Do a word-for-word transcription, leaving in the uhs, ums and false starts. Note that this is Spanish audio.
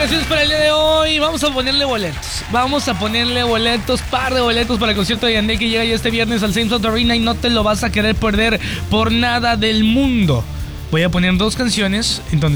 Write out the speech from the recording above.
canciones para el día de hoy. Vamos a ponerle boletos. Vamos a ponerle boletos, par de boletos para el concierto de Yandel que llega ya este viernes al Same Sound Arena y no te lo vas a querer perder por nada del mundo. Voy a poner dos canciones en donde